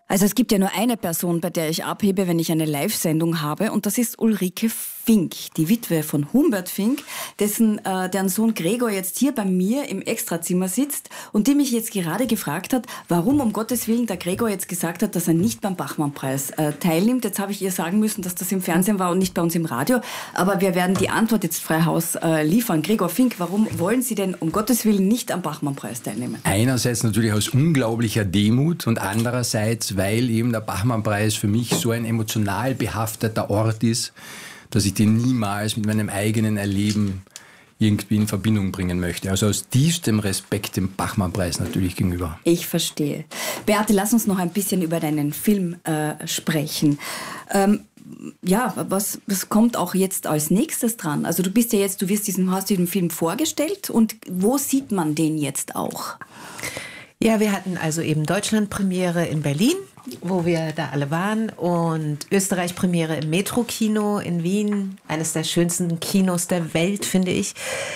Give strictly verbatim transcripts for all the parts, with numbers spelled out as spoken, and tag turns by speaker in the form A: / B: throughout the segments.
A: Also es gibt ja nur eine Person, bei der ich abhebe, wenn ich eine Live-Sendung habe, und das ist Ulrike Fink, die Witwe von Humbert Fink, dessen, äh, deren Sohn Gregor jetzt hier bei mir im Extrazimmer sitzt und die mich jetzt gerade gefragt hat, warum um Gottes Willen der Gregor jetzt gesagt hat, dass er nicht beim Bachmann-Preis äh, teilnimmt. Jetzt habe ich ihr sagen müssen, dass das im Fernsehen war und nicht bei uns im Radio, aber wir werden die Antwort jetzt frei Haus äh, liefern. Gregor Fink, warum wollen Sie denn um Gottes Willen nicht am Bachmann-Preis teilnehmen?
B: Einerseits natürlich aus unglaublicher Demut und andererseits, weil eben der Bachmann-Preis für mich so ein emotional behafteter Ort ist, dass ich den niemals mit meinem eigenen Erleben irgendwie in Verbindung bringen möchte. Also aus tiefstem Respekt dem Bachmann-Preis natürlich gegenüber.
A: Ich verstehe. Beate, lass uns noch ein bisschen über deinen Film äh, sprechen. Ähm, ja, was, was kommt auch jetzt als nächstes dran? Also du bist ja jetzt, du wirst diesen, hast diesen Film vorgestellt, und wo sieht man den jetzt auch?
C: Ja, wir hatten also eben Deutschland-Premiere in Berlin, wo wir da alle waren, und Österreich-Premiere im Metro-Kino in Wien, eines der schönsten Kinos der Welt, finde ich.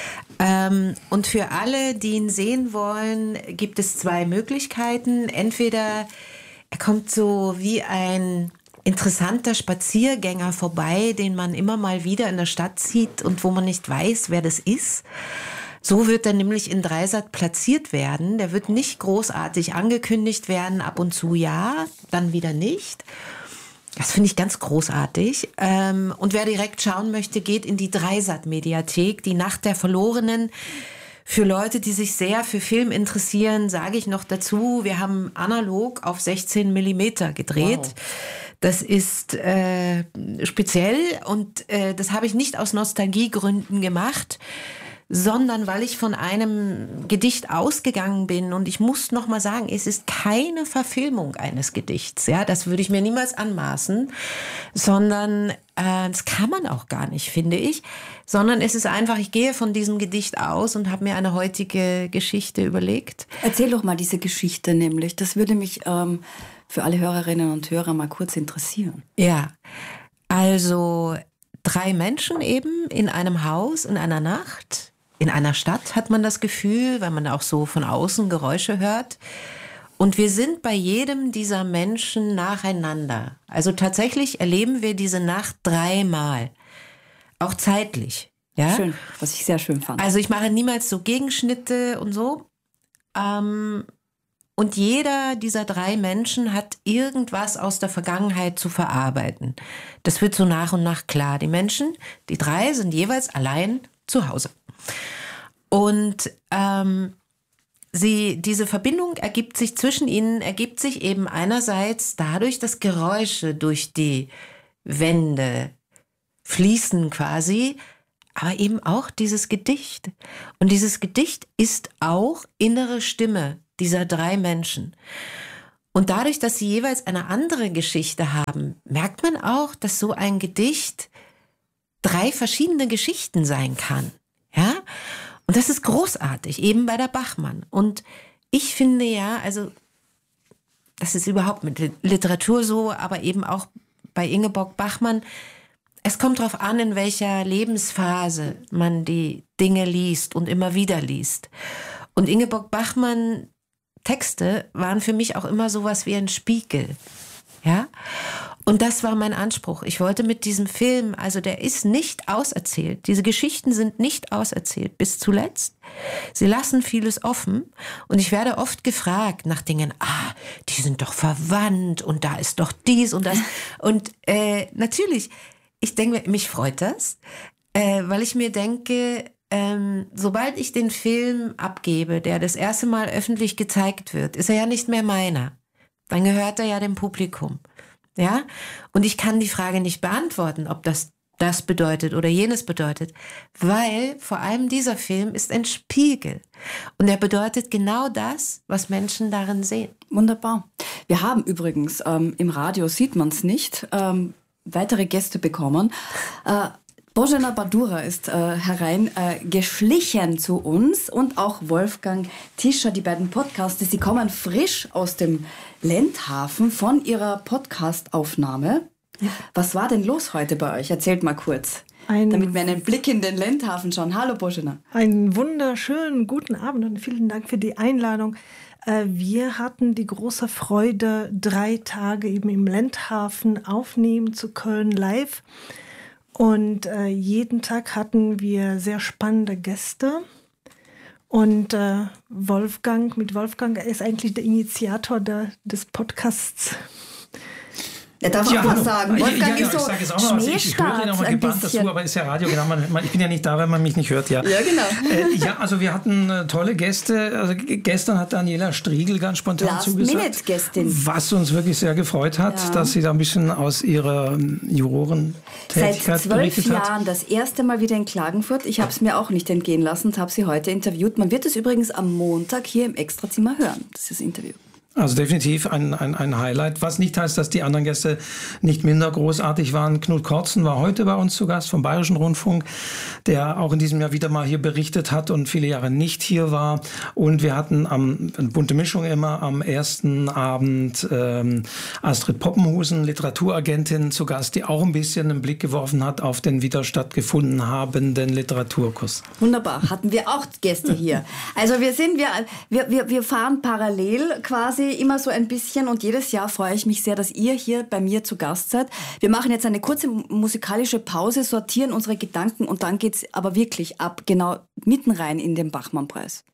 C: Ähm, und für alle, die ihn sehen wollen, gibt es zwei Möglichkeiten. Entweder er kommt so wie ein interessanter Spaziergänger vorbei, den man immer mal wieder in der Stadt sieht und wo man nicht weiß, wer das ist. So wird er nämlich in Dreisat platziert werden. Der wird nicht großartig angekündigt werden, ab und zu ja, dann wieder nicht. Das finde ich ganz großartig. Und wer direkt schauen möchte, geht in die Dreisat-Mediathek, die Nacht der Verlorenen. Für Leute, die sich sehr für Film interessieren, sage ich noch dazu, wir haben analog auf sechzehn Millimeter gedreht. Wow. Das ist äh, speziell, und äh, das habe ich nicht aus Nostalgiegründen gemacht, sondern weil ich von einem Gedicht ausgegangen bin. Und ich muss noch mal sagen, es ist keine Verfilmung eines Gedichts. Ja, das würde ich mir niemals anmaßen, sondern äh, das kann man auch gar nicht, finde ich. Sondern es ist einfach, ich gehe von diesem Gedicht aus und habe mir eine heutige Geschichte überlegt.
A: Erzähl doch mal diese Geschichte nämlich. Das würde mich ähm, für alle Hörerinnen und Hörer mal kurz interessieren.
C: Ja, also drei Menschen eben in einem Haus in einer Nacht. In einer Stadt hat man das Gefühl, weil man auch so von außen Geräusche hört. Und wir sind bei jedem dieser Menschen nacheinander. Also tatsächlich erleben wir diese Nacht dreimal. Auch zeitlich. Ja?
A: Schön, was ich sehr schön fand.
C: Also ich mache niemals so Gegenschnitte und so. Ähm, und jeder dieser drei Menschen hat irgendwas aus der Vergangenheit zu verarbeiten. Das wird so nach und nach klar. Die Menschen, die drei, sind jeweils allein zu Hause. Und ähm, sie, diese Verbindung ergibt sich zwischen ihnen, ergibt sich eben einerseits dadurch, dass Geräusche durch die Wände fließen quasi, aber eben auch dieses Gedicht. Und dieses Gedicht ist auch innere Stimme dieser drei Menschen. Und dadurch, dass sie jeweils eine andere Geschichte haben, merkt man auch, dass so ein Gedicht drei verschiedene Geschichten sein kann. Ja? Und das ist großartig, eben bei der Bachmann. Und ich finde ja, also das ist überhaupt mit Literatur so, aber eben auch bei Ingeborg Bachmann, es kommt darauf an, in welcher Lebensphase man die Dinge liest und immer wieder liest. Und Ingeborg Bachmann Texte waren für mich auch immer sowas wie ein Spiegel. Ja? Und das war mein Anspruch. Ich wollte mit diesem Film, also der ist nicht auserzählt. Diese Geschichten sind nicht auserzählt bis zuletzt. Sie lassen vieles offen. Und ich werde oft gefragt nach Dingen, ah, die sind doch verwandt und da ist doch dies und das. Und äh, natürlich, ich denke, mich freut das, äh, weil ich mir denke, ähm, sobald ich den Film abgebe, der das erste Mal öffentlich gezeigt wird, ist er ja nicht mehr meiner. Dann gehört er ja dem Publikum. Ja? Und ich kann die Frage nicht beantworten, ob das das bedeutet oder jenes bedeutet, weil vor allem dieser Film ist ein Spiegel. Und er bedeutet genau das, was Menschen darin sehen.
A: Wunderbar. Wir haben übrigens, ähm, im Radio sieht man es nicht, ähm, weitere Gäste bekommen. Äh, Božena Badura ist äh, herein äh, geschlichen zu uns, und auch Wolfgang Tischer, die beiden Podcaster. Sie kommen frisch aus dem Lendhafen von ihrer Podcastaufnahme. Ja. Was war denn los heute bei euch? Erzählt mal kurz, ein, damit wir einen Blick in den Lendhafen schauen. Hallo Božena.
D: Einen wunderschönen guten Abend und vielen Dank für die Einladung. Wir hatten die große Freude, drei Tage eben im Ländhafen aufnehmen zu können, live. Und äh, jeden Tag hatten wir sehr spannende Gäste. Und äh, Wolfgang, mit Wolfgang, er ist eigentlich der Initiator der, des Podcasts.
A: Er darf
E: ja,
A: auch was sagen.
E: Ja,
A: Wolfgang
E: ja,
A: ist so
E: ich sage es auch noch was. Ich, ich höre noch mal gebannt dazu, aber ist ja Radio, genau. Man, ich bin ja nicht da, wenn man mich nicht hört. Ja,
A: ja genau.
E: Äh, ja, also wir hatten äh, tolle Gäste. Also gestern hat Daniela Striegel ganz spontan
A: Last
E: zugesagt.
A: Minute-Gästin.
E: Was uns wirklich sehr gefreut hat, ja. dass sie da ein bisschen aus ihrer Jurorentätigkeit
A: Seit zwölf
E: berichtet hat.
A: Jahren das erste Mal wieder in Klagenfurt. Ich habe es mir auch nicht entgehen lassen und habe sie heute interviewt. Man wird es übrigens am Montag hier im Extrazimmer hören, das ist das Interview.
E: Also definitiv ein, ein, ein Highlight, was nicht heißt, dass die anderen Gäste nicht minder großartig waren. Knut Kortzen war heute bei uns zu Gast vom Bayerischen Rundfunk, der auch in diesem Jahr wieder mal hier berichtet hat und viele Jahre nicht hier war. Und wir hatten am, eine bunte Mischung immer, am ersten Abend ähm, Astrid Poppenhusen, Literaturagentin, zu Gast, die auch ein bisschen einen Blick geworfen hat auf den wieder stattgefunden habenden Literaturkurs.
A: Wunderbar, hatten wir auch Gäste hier. Also wir sind, wir, wir, wir, wir fahren parallel quasi immer so ein bisschen und jedes Jahr freue ich mich sehr, dass ihr hier bei mir zu Gast seid. Wir machen jetzt eine kurze musikalische Pause, sortieren unsere Gedanken und dann geht's aber wirklich ab, genau mitten rein in den Bachmann-Preis.